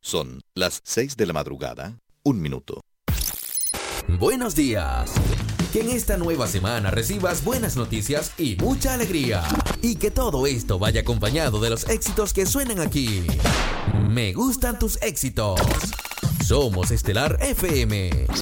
Son las 6 de la madrugada, 1 minuto. Buenos días. Que en esta nueva semana recibas buenas noticias y mucha alegría. Y que todo esto vaya acompañado de los éxitos que suenan aquí. Me gustan tus éxitos. Somos Estelar FM.